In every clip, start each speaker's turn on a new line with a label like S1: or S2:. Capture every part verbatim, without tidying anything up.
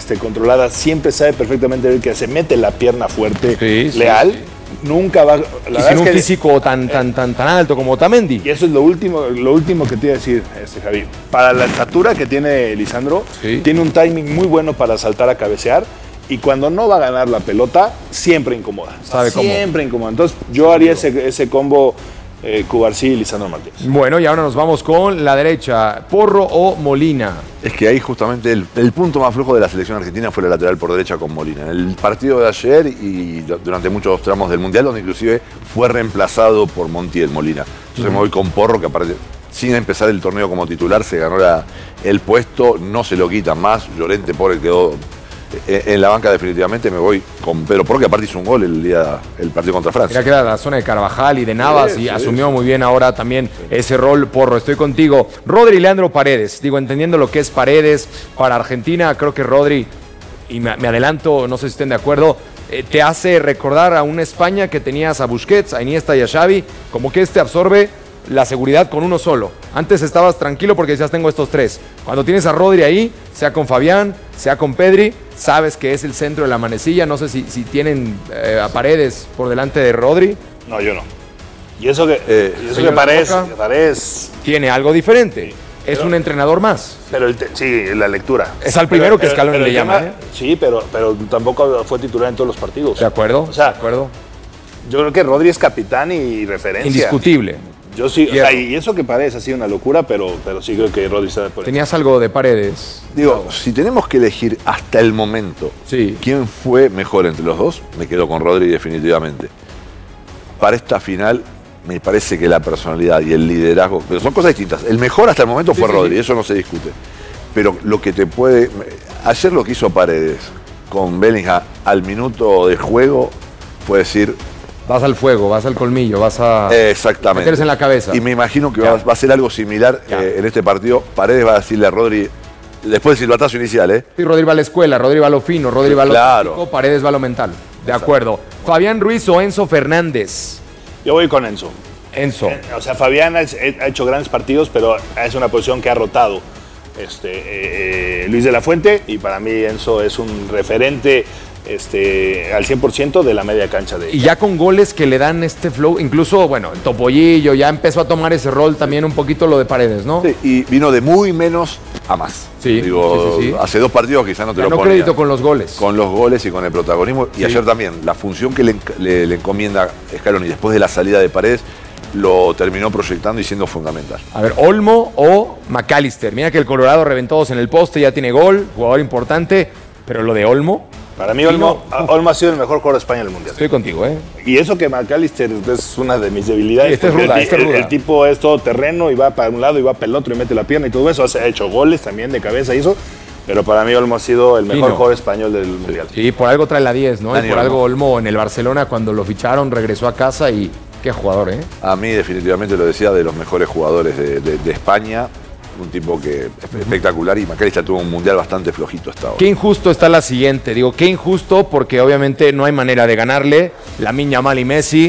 S1: este, controlada, siempre sabe perfectamente ver que se mete la pierna fuerte,
S2: sí,
S1: leal. Sí, sí. Nunca va... La
S2: y sin un que, físico tan, tan, tan, tan alto como Otamendi.
S1: Y eso es lo último, lo último que te iba a decir, este, Javi. Para la estatura que tiene Lisandro, sí. tiene un timing muy bueno para saltar a cabecear. Y cuando no va a ganar la pelota, siempre incomoda.
S2: ¿Sabe
S1: siempre
S2: cómo?
S1: incomoda. Entonces, yo haría ese, ese combo eh, Cubarsí y Lisandro Martínez.
S2: Bueno, y ahora nos vamos con la derecha. ¿Porro o Molina?
S3: Es que ahí justamente el, el punto más flojo de la selección argentina fue la lateral por derecha con Molina. En el partido de ayer y durante muchos tramos del Mundial, donde inclusive fue reemplazado por Montiel Molina. Entonces uh-huh. me voy con Porro, que aparte, sin empezar el torneo como titular, se ganó la, el puesto, no se lo quitan más. Llorente, pobre, quedó en la banca definitivamente. Me voy con Pedro Porro, que aparte hizo un gol el día el partido contra Francia.
S2: Era que era la zona de Carvajal y de Navas sí, y sí, asumió sí. muy bien ahora también sí. ese rol. Porro, estoy contigo. Rodri y Leandro Paredes. Digo, entendiendo lo que es Paredes para Argentina, creo que Rodri, y me, me adelanto, no sé si estén de acuerdo, eh, te hace recordar a una España que tenías a Busquets, a Iniesta y a Xavi, como que este absorbe la seguridad con uno solo. Antes estabas tranquilo porque decías, tengo estos tres. Cuando tienes a Rodri ahí, sea con Fabián, sea con Pedri, sabes que es el centro de la manecilla. No sé si, si tienen eh, a Paredes por delante de Rodri.
S1: No, yo no. Y eso que, eh, y eso que Paredes, Paredes
S2: tiene algo diferente. Sí, es pero, un entrenador más.
S1: Pero el te, sí, la lectura.
S2: Es al primero pero, que Scaloni le llama.
S1: llama ¿eh? Sí, pero, pero tampoco fue titular en todos los partidos.
S2: De acuerdo,
S1: o sea,
S2: de acuerdo.
S1: Yo creo que Rodri es capitán y referencia.
S2: Indiscutible.
S1: Yo sí, o sea, y eso que Paredes ha sido una locura, pero, pero sí creo que Rodri está por eso.
S2: ¿Tenías algo de Paredes?
S3: Digo, no. si tenemos que elegir hasta el momento sí. quién fue mejor entre los dos, me quedo con Rodri definitivamente. Para esta final, me parece que la personalidad y el liderazgo, pero son cosas distintas. El mejor hasta el momento fue sí, Rodri, sí. eso no se discute. Pero lo que te puede... Ayer lo que hizo Paredes con Bellingham al minuto de juego fue decir...
S2: Vas al fuego, vas al colmillo, vas a
S3: Exactamente.
S2: meterse en la cabeza.
S3: Y me imagino que va, va a ser algo similar eh, en este partido. Paredes va a decirle a Rodri, después del silbatazo inicial, ¿eh?
S2: Sí, Rodri va a la escuela, Rodri va a lo fino, Rodri va a lo
S3: claro.
S2: táctico, Paredes va a lo mental. De Exacto. acuerdo. Fabián Ruiz o Enzo Fernández.
S1: Yo voy con Enzo.
S2: Enzo.
S1: Eh, o sea, Fabián ha, ha hecho grandes partidos, pero es una posición que ha rotado. Este, eh, eh, Luis de la Fuente, y para mí Enzo es un referente este, al cien por ciento de la media cancha de ella.
S2: Y ya con goles que le dan este flow, incluso, bueno, el Topollillo ya empezó a tomar ese rol también un poquito lo de Paredes, ¿no?
S3: Sí, y vino de muy menos a más.
S2: Sí,
S3: Digo,
S2: sí, sí, sí.
S3: hace dos partidos quizás no te
S2: Ganó
S3: lo ponía.
S2: crédito con los goles.
S3: Con los goles y con el protagonismo. Sí. Y ayer también, la función que le, le, le encomienda Scaloni después de la salida de Paredes, lo terminó proyectando y siendo fundamental.
S2: A ver, Olmo o McAllister. Mira que el Colorado reventó dos en el poste, ya tiene gol, jugador importante, pero lo de Olmo...
S1: Para mí Olmo, no, Olmo ha sido el mejor jugador de España en el Mundial.
S2: Estoy contigo, ¿eh?
S1: Y eso que McAllister es una de mis debilidades.
S2: Sí, este es ruda,
S1: el,
S2: este es ruda.
S1: El, el tipo es todo terreno y va para un lado y va para el otro y mete la pierna y todo eso. Ha hecho goles también de cabeza y eso. Pero para mí Olmo ha sido el mejor sí, no. jugador español del Mundial.
S2: Sí, por algo trae la diez, ¿no?
S3: Dani,
S2: y por
S3: Olmo.
S2: algo Olmo en el Barcelona cuando lo ficharon regresó a casa y qué jugador, ¿eh?
S3: A mí definitivamente lo decía, de los mejores jugadores de, de, de España. Un tipo que es espectacular y McAllister tuvo un mundial bastante flojito hasta ahora.
S2: Qué injusto está la siguiente. Digo, qué injusto porque obviamente no hay manera de ganarle. Lamine Yamal y Messi,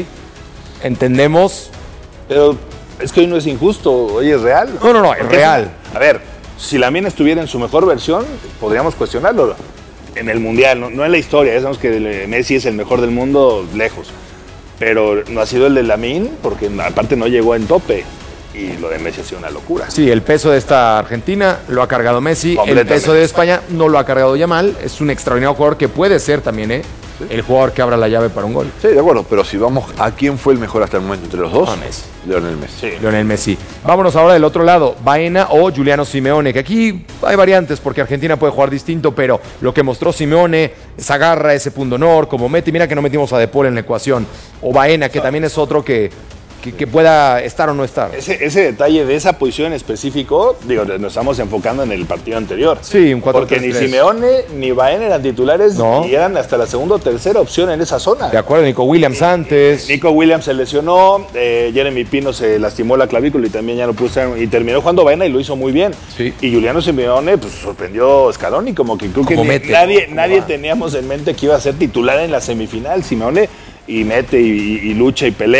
S2: entendemos.
S1: Pero es que hoy no es injusto, hoy es real.
S2: No, no, no, es real.
S1: A ver, si Lamine estuviera en su mejor versión, podríamos cuestionarlo. En el mundial, no, no en la historia. Ya sabemos que Messi es el mejor del mundo, lejos. Pero no ha sido el de Lamine porque aparte no llegó en tope. Y lo de Messi ha sido una locura.
S2: Sí, el peso de esta Argentina lo ha cargado Messi. El peso de España no lo ha cargado Yamal. Es un extraordinario jugador que puede ser también, ¿eh? ¿Sí? El jugador que abra la llave para un gol.
S3: Sí, de acuerdo. Pero si vamos a quién fue el mejor hasta el momento entre los dos,
S2: no, Messi.
S3: Lionel Messi.
S2: Sí. Lionel Messi. Vámonos ahora del otro lado. Baena o Giuliano Simeone, que aquí hay variantes porque Argentina puede jugar distinto, pero lo que mostró Simeone, esa garra, ese pundonor, como mete, mira que no metimos a De Paul en la ecuación. O Baena, que también es otro que... Que, que pueda estar o no estar.
S1: Ese, ese detalle de esa posición en específico, digo, nos estamos enfocando en el partido anterior.
S2: Sí, un cuatro tres tres.
S1: Porque ni Simeone ni Baena eran titulares
S2: no.
S1: y eran hasta la segunda o tercera opción en esa zona.
S2: De acuerdo, Nico Williams antes.
S1: Nico Williams se lesionó, eh, Jeremy Pino se lastimó la clavícula y también ya no pudo estar, y terminó jugando Baena y lo hizo muy bien.
S2: Sí.
S1: Y Giuliano Simeone pues sorprendió a Scaloni, como que creo que
S2: mete,
S1: nadie,
S2: ¿no?
S1: nadie teníamos en mente que iba a ser titular en la semifinal. Simeone y mete y, y lucha y pelea.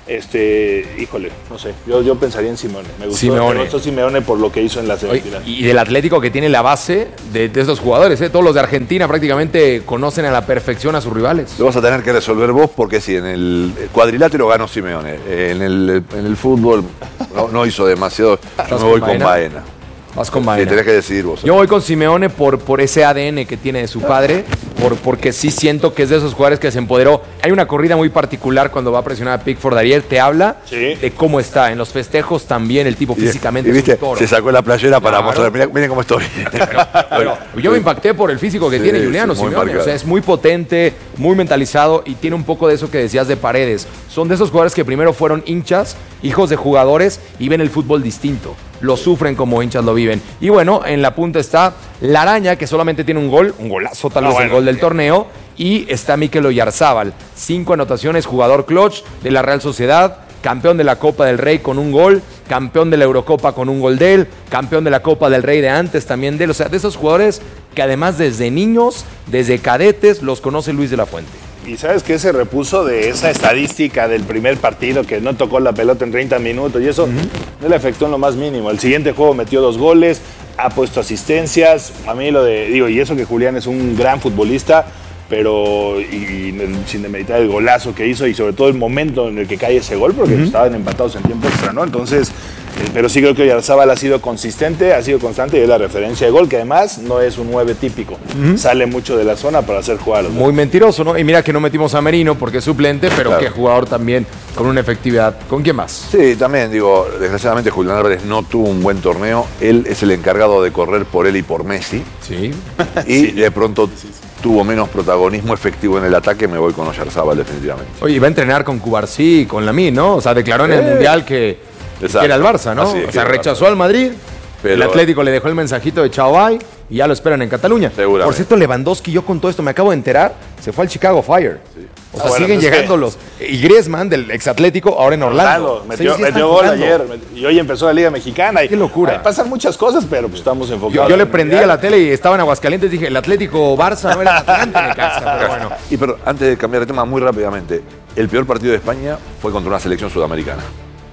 S1: Este, híjole, no sé, yo, yo pensaría en Simeone. Me gustó,
S2: Simeone.
S1: me gustó Simeone por lo que hizo en la semifinal.
S2: Y del Atlético, que tiene la base de, de estos jugadores, ¿eh? Todos los de Argentina prácticamente conocen a la perfección a sus rivales.
S3: Lo vas a tener que resolver vos porque sí, en el cuadrilátero ganó Simeone. En el, en el fútbol no, no hizo demasiado. Yo me voy con Baena. Baena.
S2: Vas con
S3: Sí,
S2: Baena.
S3: tenés que decidir vos.
S2: Yo voy con Simeone por, por ese A D N que tiene de su padre, por, porque sí siento que es de esos jugadores que se empoderó. Hay una corrida muy particular cuando va a presionar a Pickford. Ayer te habla
S1: Sí.
S2: de cómo está. En los festejos también el tipo
S3: Y-
S2: físicamente
S3: y viste,
S2: es un toro.
S3: se sacó la playera para
S2: Claro.
S3: mostrar, miren, miren cómo estoy.
S2: Pero yo me impacté por el físico que
S3: Sí,
S2: tiene
S3: sí,
S2: Juliano
S3: muy
S2: Simeone.
S3: marcado.
S2: O sea, es muy potente, muy mentalizado y tiene un poco de eso que decías de Paredes. Son de esos jugadores que primero fueron hinchas, hijos de jugadores y ven el fútbol distinto. Lo sufren como hinchas lo viven. Y bueno, en la punta está La Araña, que solamente tiene un gol, un golazo tal
S1: Ah,
S2: vez
S1: bueno.
S2: el gol del torneo. Y está Mikel Oyarzábal, cinco anotaciones, jugador clutch de la Real Sociedad, campeón de la Copa del Rey con un gol, campeón de la Eurocopa con un gol de él, campeón de la Copa del Rey de antes también de él. O sea, de esos jugadores que además desde niños, desde cadetes, los conoce Luis de la Fuente.
S1: Y sabes que se repuso de esa estadística del primer partido que no tocó la pelota en treinta minutos y eso no le afectó en lo más mínimo. El siguiente juego metió dos goles, ha puesto asistencias. A mí lo de, digo, y eso que Julián es un gran futbolista, pero y, y sin demeritar el golazo que hizo y sobre todo el momento en el que cae ese gol, porque estaban empatados en tiempo extra, ¿no? Entonces, eh, pero sí creo que Oyarzábal ha sido consistente, ha sido constante y es la referencia de gol, que además no es un nueve típico. Sale mucho de la zona para hacer jugar a los
S2: Muy mentiroso, ¿no? Y mira que no metimos a Merino porque es suplente, pero
S3: Claro.
S2: qué jugador también con una efectividad. ¿Con quién más?
S3: Sí, también digo, desgraciadamente Julián Álvarez no tuvo un buen torneo. Él es el encargado de correr por él y por Messi.
S2: Sí.
S3: Y de pronto tuvo menos protagonismo efectivo en el ataque. Me voy con Oyarzábal definitivamente.
S2: Oye, iba a entrenar con Cubarsí, con Lamine, ¿no? O sea, declaró en el
S3: Eh.
S2: Mundial que, que
S3: Exacto.
S2: era el Barça, ¿no?
S3: Así es,
S2: o
S3: que
S2: sea,
S3: era el
S2: rechazó
S3: Barça.
S2: al Madrid,
S3: Pero-
S2: el Atlético le dejó el mensajito de chao bye y ya lo esperan en Cataluña.
S3: Seguramente.
S2: Por cierto, Lewandowski, yo con todo esto me acabo de enterar, se fue al Chicago Fire. O sea,
S1: Ah, bueno,
S2: siguen
S1: pues es
S2: llegando
S1: que-
S2: los... Y Griezmann, del exatlético, ahora en Orlando.
S1: Orlando, metió,
S2: Sí, sí,
S1: metió
S2: están
S1: gol
S2: jugando.
S1: ayer y hoy empezó la Liga Mexicana. Y
S2: Qué locura.
S1: Ay, pasan muchas cosas, pero pues estamos enfocados.
S2: Yo, yo le
S1: en el
S2: prendí a
S1: Mundial.
S2: la tele y estaba en Aguascalientes, dije, el Atlético Barça no era el Atlante Necaxa, pero bueno.
S3: Y pero antes de cambiar de tema muy rápidamente, el peor partido de España fue contra una selección sudamericana,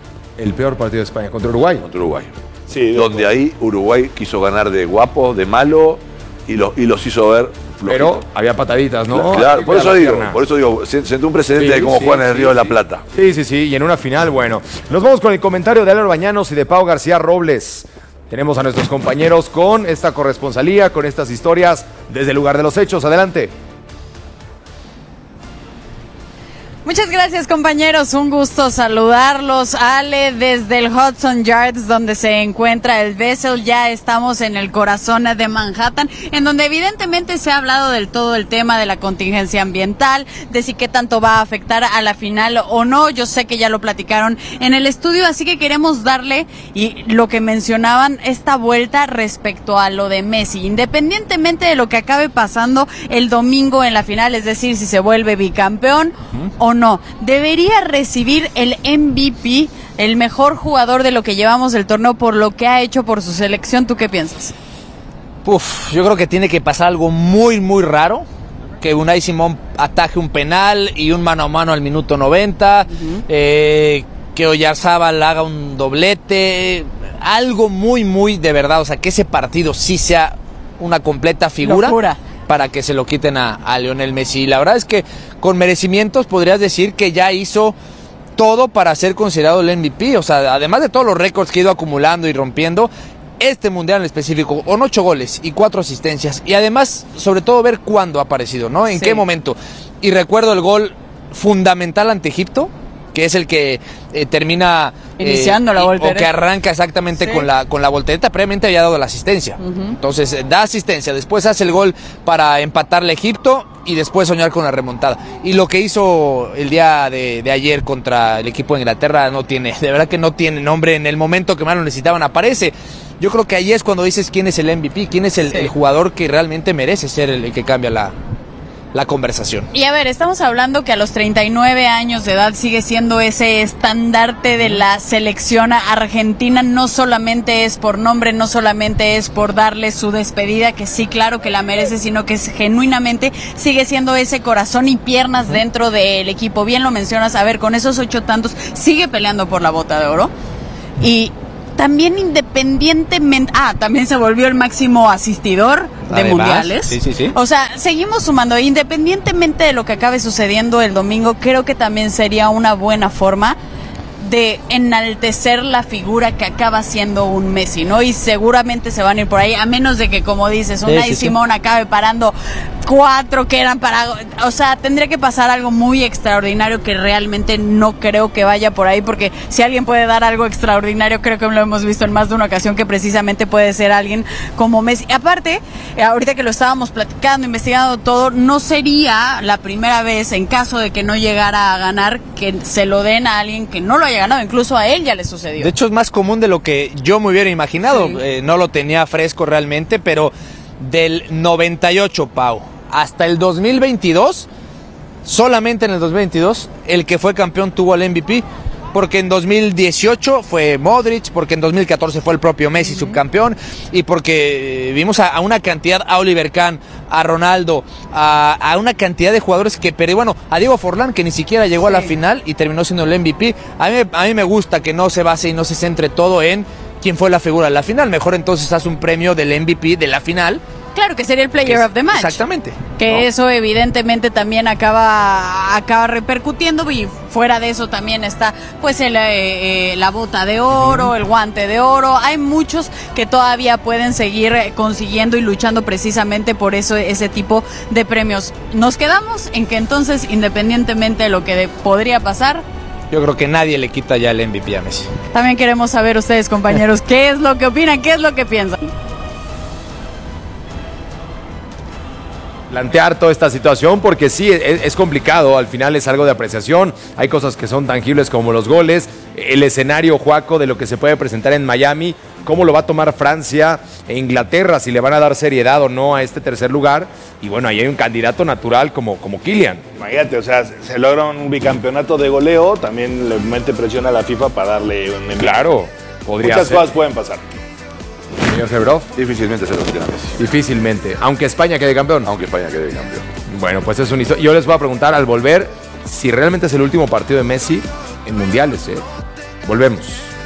S2: El peor partido de España contra Uruguay.
S3: contra Uruguay.
S1: Sí,
S3: Donde ahí Uruguay quiso ganar de guapo, de malo y, lo- y los hizo ver flojitos.
S2: Pero había pataditas, ¿no?
S3: Claro,
S2: Ahí
S3: por
S2: pega
S3: eso
S2: la
S3: digo,
S2: pierna.
S3: por eso digo, se- sentó un precedente
S2: Sí,
S3: de cómo
S2: sí,
S3: juegan en el
S2: sí,
S3: Río de la
S2: sí.
S3: Plata.
S2: Sí, sí, sí, y en una final, bueno. Nos vamos con el comentario de Álvaro Bañanos y de Pau García Robles. Tenemos a nuestros compañeros con esta corresponsalía, con estas historias desde el lugar de los hechos. Adelante.
S4: Muchas gracias, compañeros, un gusto saludarlos. Ale, desde el Hudson Yards, donde se encuentra el Vessel, ya estamos en el corazón de Manhattan, en donde evidentemente se ha hablado del todo el tema de la contingencia ambiental, de si qué tanto va a afectar a la final o no. Yo sé que ya lo platicaron en el estudio, así que queremos darle, y lo que mencionaban, esta vuelta respecto a lo de Messi, independientemente de lo que acabe pasando el domingo en la final, es decir, si se vuelve bicampeón o no, debería recibir el M V P, el mejor jugador de lo que llevamos del torneo, por lo que ha hecho por su selección. ¿Tú qué piensas?
S5: Uf, yo creo que tiene que pasar algo muy, muy raro. Que Unai Simón ataje un penal y un mano a mano al minuto noventa. Uh-huh. eh, que Oyarzábal haga un doblete. Algo muy, muy de verdad. O sea, que ese partido sí sea una completa figura.
S4: Locura.
S5: Para que se lo quiten a, a Lionel Messi. La verdad es que con merecimientos podrías decir que ya hizo todo para ser considerado el M V P. O sea, además de todos los récords que ha ido acumulando y rompiendo, este mundial en específico, con ocho goles y cuatro asistencias. Y además, sobre todo, ver cuándo ha aparecido, ¿no? En
S4: sí.
S5: qué momento. Y recuerdo el gol fundamental ante Egipto, que es el que eh, termina
S4: iniciando
S5: eh,
S4: la voltereta,
S5: o que arranca exactamente sí. con la con la voltereta. Previamente había dado la asistencia, uh-huh. Entonces eh, da asistencia, después hace el gol para empatarle a Egipto y después soñar con la remontada. Y lo que hizo el día de, de ayer contra el equipo de Inglaterra no tiene, de verdad que no tiene nombre. En el momento que más lo necesitaban aparece. Yo creo que ahí es cuando dices quién es el M V P, quién es el, sí. el jugador que realmente merece ser el, el que cambia la la conversación.
S4: Y a ver, estamos hablando que a los treinta y nueve años de edad sigue siendo ese estandarte de la selección argentina. No solamente es por nombre, no solamente es por darle su despedida, que sí, claro que la merece, sino que es, genuinamente sigue siendo ese corazón y piernas dentro del equipo. Bien lo mencionas, a ver, con esos ocho tantos sigue peleando por la bota de oro. Y también independientemente, ah, también se volvió el máximo asistidor de
S5: Además,
S4: mundiales.
S5: Sí, sí, sí.
S4: O sea, seguimos sumando, independientemente de lo que acabe sucediendo el domingo, creo que también sería una buena forma de enaltecer la figura que acaba siendo un Messi, ¿no? Y seguramente se van a ir por ahí, a menos de que, como dices, Unai
S5: sí, sí,
S4: Simón
S5: sí.
S4: acabe parando cuatro que eran para... O sea, tendría que pasar algo muy extraordinario que realmente no creo que vaya por ahí, porque si alguien puede dar algo extraordinario, creo que lo hemos visto en más de una ocasión, que precisamente puede ser alguien como Messi. Y aparte, ahorita que lo estábamos platicando, investigando todo, no sería la primera vez, en caso de que no llegara a ganar, que se lo den a alguien que no lo haya ganado, incluso a él ya le sucedió.
S5: De hecho, es más común de lo que yo me hubiera imaginado.
S4: Sí.
S5: Eh, no lo tenía fresco realmente, pero del noventa y ocho, Pau, hasta el dos mil veintidós, solamente en el dos mil veintidós, el que fue campeón tuvo al M V P. Porque en dos mil dieciocho fue Modric, porque en dos mil catorce fue el propio Messi uh-huh. subcampeón, y porque vimos a, a una cantidad, a Oliver Kahn, a Ronaldo, a, a una cantidad de jugadores que, pero bueno, a Diego Forlán, que ni siquiera llegó sí. a la final y terminó siendo el M V P. A mí, a mí me gusta que no se base y no se centre todo en quién fue la figura de la final. Mejor entonces haz un premio del M V P de la final.
S4: Claro, que sería el Player of the Match.
S5: Exactamente.
S4: Que
S5: ¿no?
S4: eso evidentemente también acaba acaba repercutiendo, y fuera de eso también está pues el, eh, eh, la bota de oro, uh-huh. el guante de oro. Hay muchos que todavía pueden seguir consiguiendo y luchando precisamente por eso, ese tipo de premios. Nos quedamos en que entonces, independientemente de lo que de, podría pasar,
S5: yo creo que nadie le quita ya el M V P a Messi.
S4: También queremos saber ustedes, compañeros, qué es lo que opinan, qué es lo que piensan.
S2: Plantear toda esta situación, porque sí, es, es complicado, al final es algo de apreciación, hay cosas que son tangibles como los goles, el escenario, Joaco, de lo que se puede presentar en Miami, cómo lo va a tomar Francia e Inglaterra, si le van a dar seriedad o no a este tercer lugar, y bueno, ahí hay un candidato natural como, como Kylian.
S1: Imagínate, o sea, se logra un bicampeonato de goleo, también le mete presión a la FIFA para darle un...
S2: Claro, podría
S1: Muchas
S2: ser.
S1: cosas pueden pasar.
S2: Señor Gebrov.
S3: Difícilmente se lo quiten a Messi.
S2: Difícilmente, aunque España quede campeón.
S3: Aunque España quede campeón.
S2: Bueno, pues es un histo- Yo les voy a preguntar al volver si realmente es el último partido de Messi en mundiales, ¿eh? Volvemos.